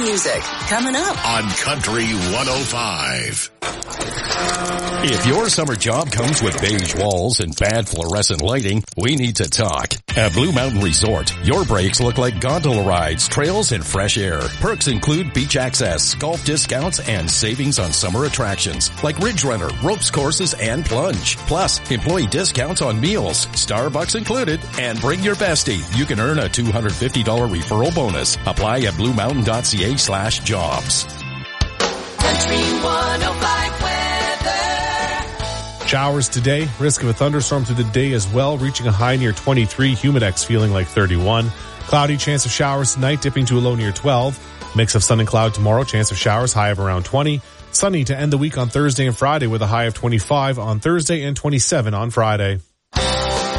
music coming up on Country 105. If your summer job comes with beige walls and bad fluorescent lighting, we need to talk. At Blue Mountain Resort, your breaks look like gondola rides, trails, and fresh air. Perks include beach access, golf discounts, and savings on summer attractions like Ridge Runner, ropes courses, and plunge. Plus, employee discounts on meals, Starbucks included, and bring your bestie. You can earn a $250 referral bonus. Apply at bluemountain.ca/jobs. Country 105 weather. Showers today, risk of a thunderstorm through the day as well, reaching a high near 23, humidex feeling like 31. Cloudy, chance of showers tonight, dipping to a low near 12. Mix of sun and cloud tomorrow, chance of showers, high of around 20. Sunny to end the week on Thursday and Friday with a high of 25 on Thursday and 27 on Friday.